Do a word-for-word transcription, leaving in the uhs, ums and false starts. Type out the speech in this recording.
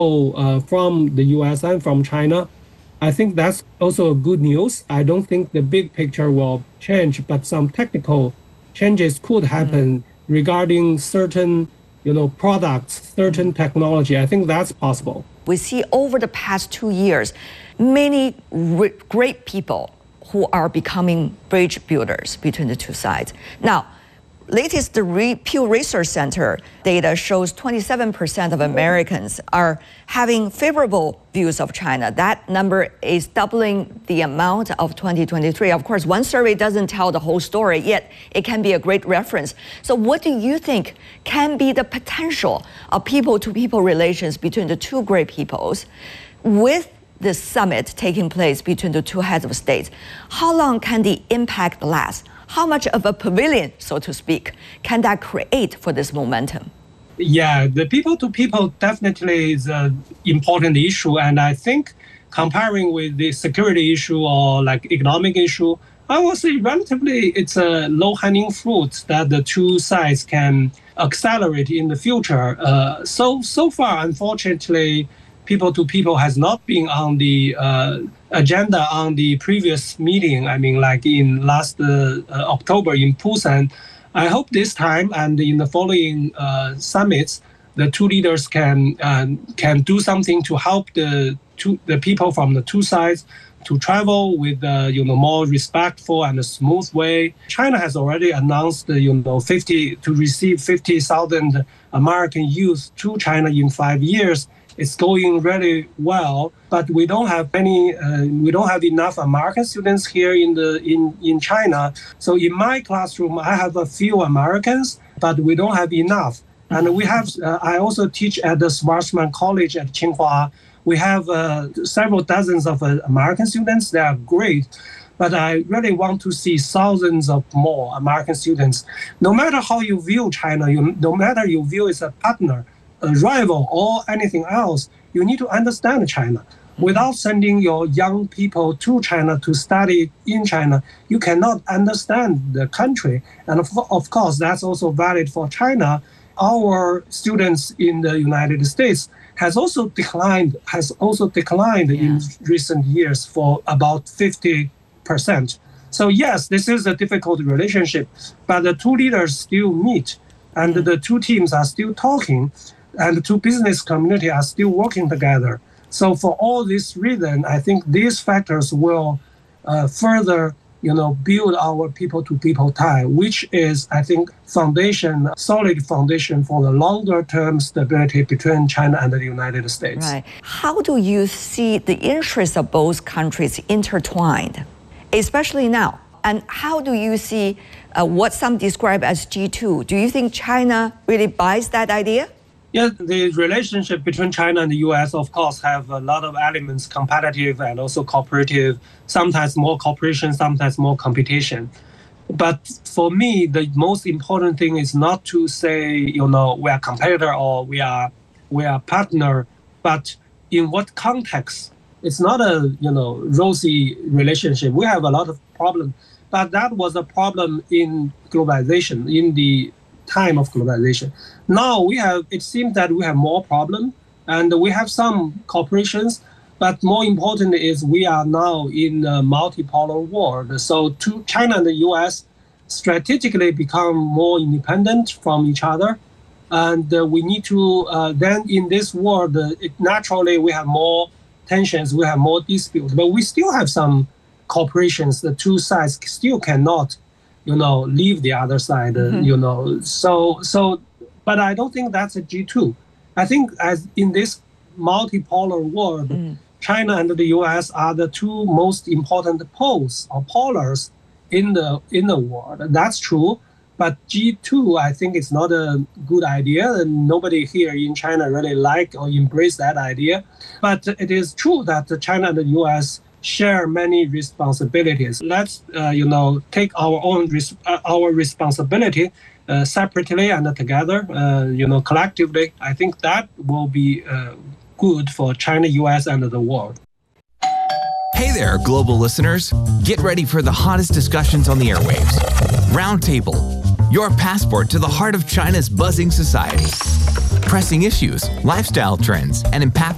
uh, from the U S and from China. I think that's also good news. I don't think the big picture will change, but some technical changes could happen mm. regarding certain, you know, products, certain technology. I think that's possible. We see over the past two years, many re- great people who are becoming bridge builders between the two sides. Now, latest the Re- Pew Research Center data shows twenty-seven percent of Americans are having favorable views of China. That number is doubling the amount of twenty twenty-three. Of course, one survey doesn't tell the whole story, yet it can be a great reference. So what do you think can be the potential of people-to-people relations between the two great peoples with this summit taking place between the two heads of states? How long can the impact last? How much of a pavilion, so to speak, can that create for this momentum? Yeah, the people-to-people definitely is an important issue. And I think comparing with the security issue or like economic issue, I would say relatively it's a low-hanging fruit that the two sides can accelerate in the future. Uh, so, so far, unfortunately, people-to-people has not been on the uh, agenda on the previous meeting. I mean, like in last uh, uh, October in Busan. I hope this time and in the following uh, summits, the two leaders can uh, can do something to help the two the people from the two sides to travel with uh, you know more respectful and a smooth way. China has already announced uh, you know fifty to receive fifty thousand American youth to China in five years. It's going really well, but we don't have any. Uh, we don't have enough American students here in the in, in China. So in my classroom, I have a few Americans, but we don't have enough. And we have. Uh, I also teach at the Schwarzman College at Tsinghua. We have uh, several dozens of uh, American students. They are great, but I really want to see thousands of more American students. No matter how you view China, you, no matter you view it as a partner, a rival, or anything else, you need to understand China. Without sending your young people to China to study in China, you cannot understand the country. And of, of course, that's also valid for China. Our students in the United States has also declined, has also declined yeah. in recent years for about fifty percent. So yes, this is a difficult relationship, but the two leaders still meet, and mm. the two teams are still talking. And the two business community are still working together. So for all this reason, I think these factors will uh, further, you know, build our people-to-people tie, which is, I think, foundation, solid foundation for the longer-term stability between China and the United States. Right. How do you see the interests of both countries intertwined, especially now? And how do you see uh, what some describe as G two? Do you think China really buys that idea? Yeah, the relationship between China and the U S, of course, have a lot of elements, competitive and also cooperative, sometimes more cooperation, sometimes more competition. But for me, the most important thing is not to say, you know, we are competitor or we are we are partner, but in what context? It's not a, you know, rosy relationship. We have a lot of problems, but that was a problem in globalization, in the time of globalization. Now we have, it seems that we have more problem and we have some cooperations, but more important is we are now in a multipolar world. So to China and the U S strategically become more independent from each other. And uh, we need to, uh, then in this world, uh, it, naturally we have more tensions, we have more disputes, but we still have some cooperations. The two sides still cannot, you know, leave the other side, uh, mm-hmm. you know. So, so, but I don't think that's a G two. I think as in this multipolar world, mm. China and the U S are the two most important poles or polars in the in the world. That's true. But G two, I think it's not a good idea, and nobody here in China really like or embrace that idea. But it is true that China and the U S share many responsibilities. Let's, uh, you know, take our own res- uh, our responsibility uh, separately and together, uh, you know, collectively. I think that will be uh, good for China, U S, and the world. Hey there, global listeners. Get ready for the hottest discussions on the airwaves. Roundtable, your passport to the heart of China's buzzing society. Pressing issues, lifestyle trends, and impactful